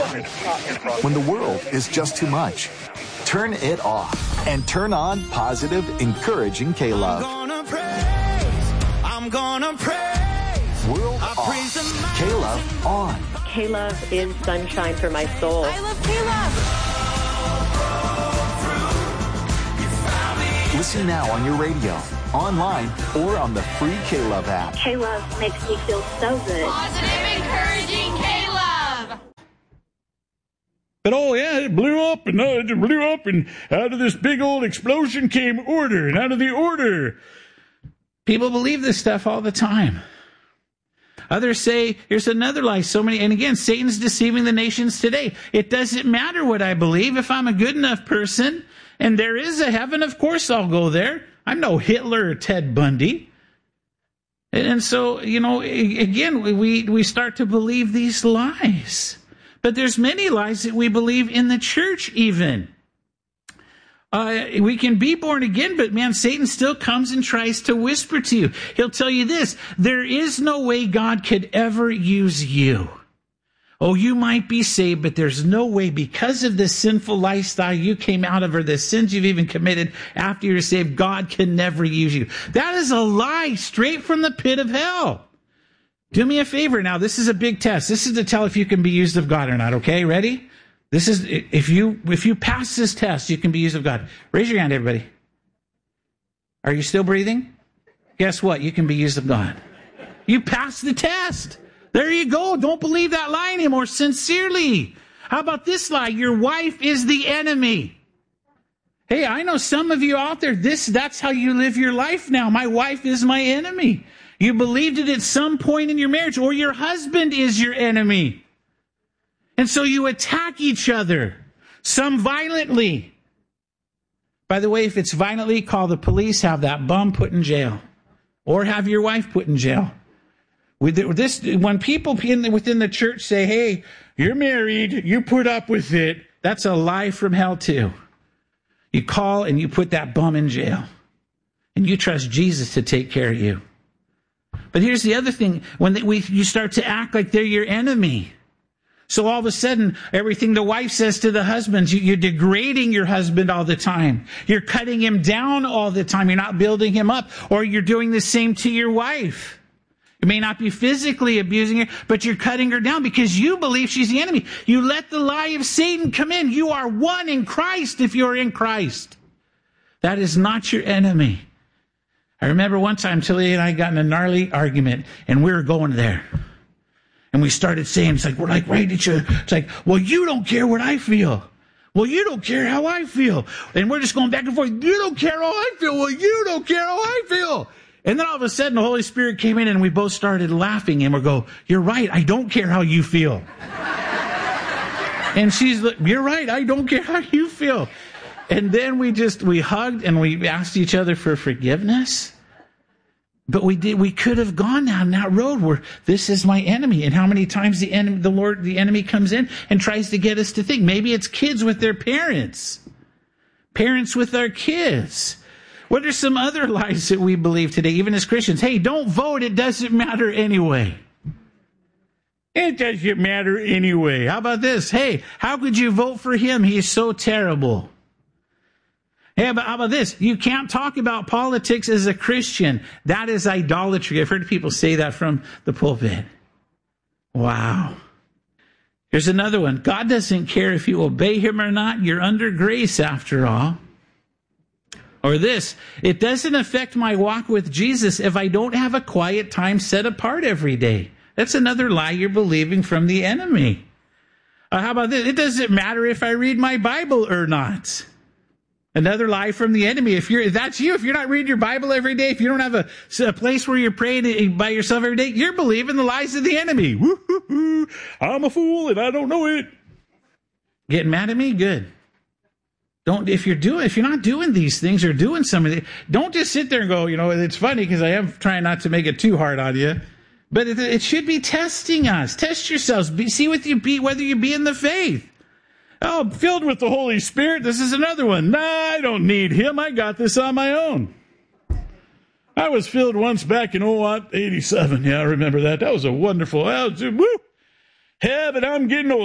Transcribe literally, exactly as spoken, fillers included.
When the world is just too much, turn it off and turn on positive, encouraging K-Love. I'm gonna praise, I'm gonna praise. World I off, K-Love on. K-Love is sunshine for my soul. I love K-Love. Listen now on your radio, online, or on the free K-Love app. K-Love makes me feel so good. Positive, encouraging K-Love. But oh yeah, it blew up, and uh, it blew up, and out of this big old explosion came order, and out of the order. People believe this stuff all the time. Others say, here's another lie. So many, and again, Satan's deceiving the nations today. It doesn't matter what I believe. If I'm a good enough person, and there is a heaven, of course I'll go there. I'm no Hitler or Ted Bundy. And so, you know, again, we, we start to believe these lies. But there's many lies that we believe in the church even. Uh, we can be born again, but man, Satan still comes and tries to whisper to you. He'll tell you this: there is no way God could ever use you. Oh, you might be saved, but there's no way, because of the sinful lifestyle you came out of, or the sins you've even committed after you're saved, God can never use you. That is a lie straight from the pit of hell. Do me a favor now. This is a big test. This is to tell if you can be used of God or not. Okay, ready? This is, if you, if you pass this test, you can be used of God. Raise your hand, everybody. Are you still breathing? Guess what? You can be used of God. You passed the test. There you go. Don't believe that lie anymore sincerely. How about this lie? Your wife is the enemy. Hey, I know some of you out there, this, that's how you live your life now. My wife is my enemy. You believed it at some point in your marriage, or your husband is your enemy. And so you attack each other, some violently. By the way, if it's violently, call the police, have that bum put in jail, or have your wife put in jail. With this, when people within the church say, hey, you're married, you put up with it, that's a lie from hell too. You call and you put that bum in jail, and you trust Jesus to take care of you. But here's the other thing: when they, we, you start to act like they're your enemy. So all of a sudden, everything the wife says to the husband, you, you're degrading your husband all the time. You're cutting him down all the time. You're not building him up. Or you're doing the same to your wife. You may not be physically abusing her, but you're cutting her down because you believe she's the enemy. You let the lie of Satan come in. You are one in Christ if you're in Christ. That is not your enemy. I remember one time Tilly and I got in a gnarly argument, and we were going there. And we started saying, it's like, we're like right at each other. It's like, well, you don't care what I feel. Well, you don't care how I feel. And we're just going back and forth. You don't care how I feel. Well, you don't care how I feel. And then all of a sudden, the Holy Spirit came in, and we both started laughing. And we go, you're right. I don't care how you feel. And she's like, you're right. I don't care how you feel. And then we just, we hugged, and we asked each other for forgiveness. But we did. We could have gone down that road where this is my enemy, and how many times the enemy, the Lord, the enemy comes in and tries to get us to think. Maybe it's kids with their parents, parents with their kids. What are some other lies that we believe today, even as Christians? Hey, don't vote. It doesn't matter anyway. It doesn't matter anyway. How about this? Hey, how could you vote for him? He's so terrible. Hey, but how about this? You can't talk about politics as a Christian. That is idolatry. I've heard people say that from the pulpit. Wow. Here's another one. God doesn't care if you obey him or not. You're under grace after all. Or this, it doesn't affect my walk with Jesus if I don't have a quiet time set apart every day. That's another lie you're believing from the enemy. Uh, how about this? It doesn't matter if I read my Bible or not. Another lie from the enemy. If you're, if that's you, if you're not reading your Bible every day, if you don't have a, a place where you're praying by yourself every day, you're believing the lies of the enemy. Woo-hoo-hoo. I'm a fool and I don't know it. Getting mad at me? Good. Don't, if you're doing, if you're not doing these things or doing some of it, don't just sit there and go, you know, it's funny because I am trying not to make it too hard on you, but it, it should be testing us. Test yourselves. Be, see what you be, whether you be in the faith. Oh, I'm filled with the Holy Spirit. This is another one. Nah, I don't need him. I got this on my own. I was filled once back in, oh, what, eighty-seven. Yeah, I remember that. That was a wonderful, that was, woo. Yeah, but I'm getting old.